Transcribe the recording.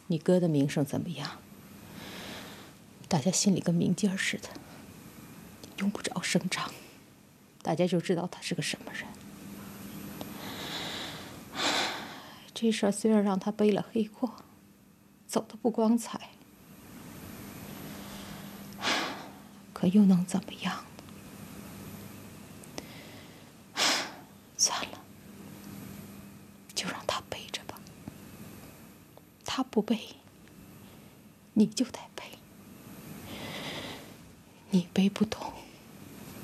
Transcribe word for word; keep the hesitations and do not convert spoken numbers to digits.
你哥的名声怎么样？大家心里跟明镜似的，用不着声张，大家就知道他是个什么人。这事儿虽然让他背了黑锅，走得不光彩，可又能怎么样呢？算了，就让他背着吧。他不背，你就得背。你背不动，